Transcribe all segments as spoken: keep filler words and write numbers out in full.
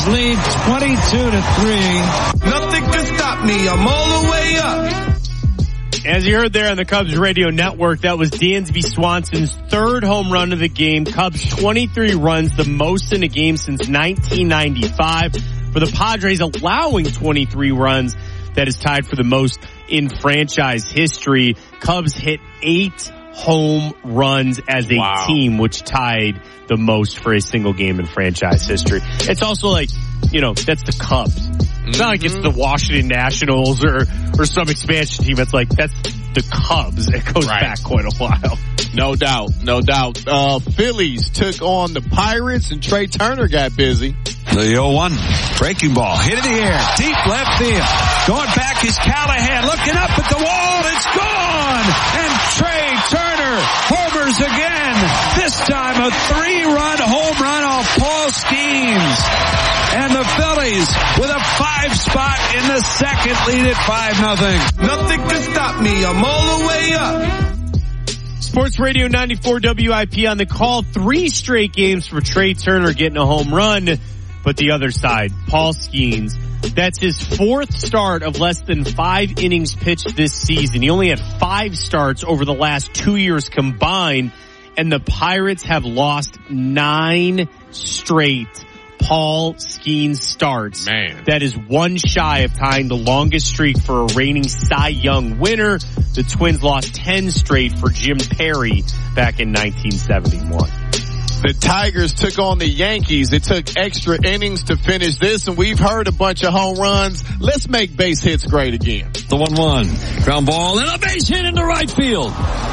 Tigers lead twenty-two to three. Nothing can stop me. I'm all the way up. As you heard there on the Cubs radio network, that was Dansby Swanson's third home run of the game. Cubs twenty-three runs, the most in a game since nineteen ninety-five. For the Padres, allowing twenty-three runs, that is tied for the most in franchise history. Cubs hit eight home runs as a wow. team, which tied the most for a single game in franchise history. It's also like, you know, that's the Cubs. It's not like it's the Washington Nationals or, or some expansion team. It's like, that's the Cubs. It goes right. back quite a while. No doubt, no doubt. Uh, Phillies took on the Pirates and Trey Turner got busy. The oh one breaking ball hit in the air, deep left field. Going back is Callahan looking up at the wall. It's gone. And Trey Turner homers again. This time a three-run home run off Paul Skeens. And the Phillies with a five spot in the second lead at five nothing. Nothing can stop me. I'm all the way up. Sports Radio ninety-four W I P on the call. Three straight games for Trey Turner getting a home run. But the other side, Paul Skeens, that's his fourth start of less than five innings pitched this season. He only had five starts over the last two years combined, and the Pirates have lost nine straight Paul Skeens starts. Man. That is one shy of tying the longest streak for a reigning Cy Young winner. The Twins lost ten straight for Jim Perry back in nineteen seventy-one. The Tigers took on the Yankees. It took extra innings to finish this, and we've heard a bunch of home runs. Let's make base hits great again. The one one. Ground ball and a base hit into right field.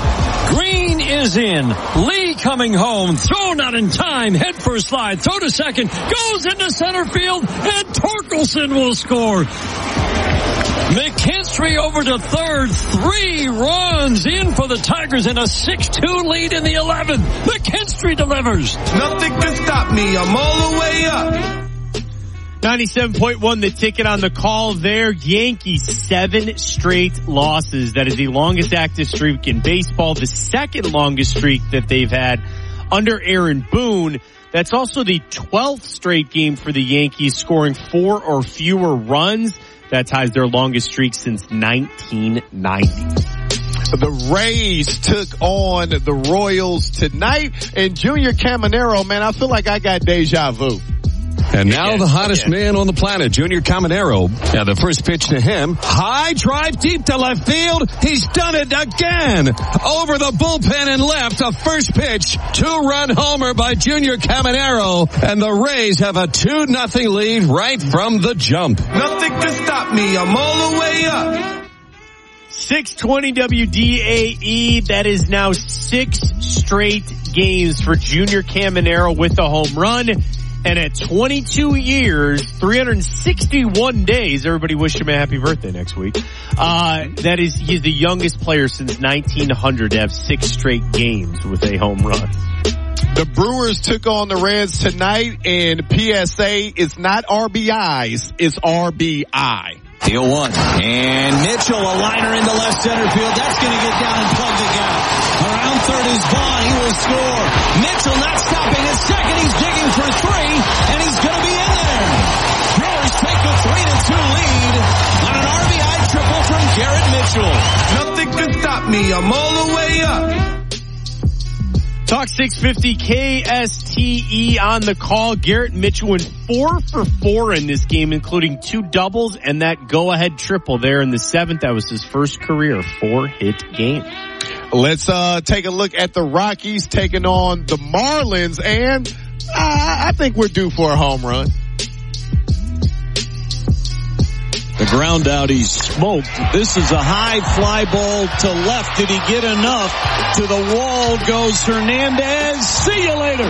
Green is in. Lee coming home. Throw not in time. Head first slide. Throw to second. Goes into center field. And Torkelson will score. McKinstry over to third. Three runs in for the Tigers in a six two lead in the eleventh. McKinstry delivers. Nothing can stop me. I'm all the way up. ninety-seven point one, the ticket on the call there. Yankees, seven straight losses. That is the longest active streak in baseball, the second longest streak that they've had under Aaron Boone. That's also the twelfth straight game for the Yankees, scoring four or fewer runs. That ties their longest streak since nineteen ninety. The Rays took on the Royals tonight, and Junior Caminero, man, I feel like I got deja vu. And now the hottest man on the planet, Junior Caminero. Now the first pitch to him. High drive deep to left field. He's done it again. Over the bullpen and left. A first pitch. Two-run homer by Junior Caminero. And the Rays have a two nothing lead right from the jump. Nothing can stop me. I'm all the way up. six twenty W D A E. That is now six straight games for Junior Caminero with a home run. And at twenty-two years, three hundred sixty-one days, everybody wish him a happy birthday next week. Uh, that is, he's the youngest player since nineteen hundred to have six straight games with a home run. The Brewers took on the Reds tonight, and P S A, it's not R B Is, it's R B I. The oh one. And Mitchell, a liner into left center field. That's going to get down and plug the gap. Around third is Vaughn. He will score. Mitchell not stopping at second. He's digging for three, and he's going to be in there. Brewers take a three to two lead on an R B I triple from Garrett Mitchell. Nothing can stop me. I'm all the way up. Talk six fifty K S T E on the call. Garrett Mitchell went four for four in this game, including two doubles and that go-ahead triple there in the seventh. That was his first career four-hit game. Let's uh take a look at the Rockies taking on the Marlins, and I, I think we're due for a home run. The ground out, he's smoked. This is a high fly ball to left. Did he get enough? To the wall goes Hernandez. See you later.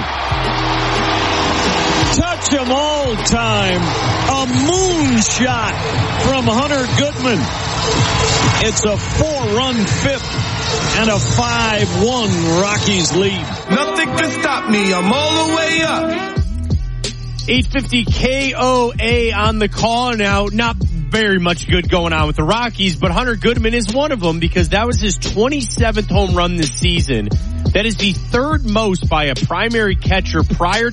Touch 'em all time. A moonshot from Hunter Goodman. It's a four-run fifth and a five one Rockies lead. Nothing can stop me. I'm all the way up. eight fifty K O A on the call now. Not very much good going on with the Rockies, but Hunter Goodman is one of them because that was his twenty-seventh home run this season. That is the third most by a primary catcher prior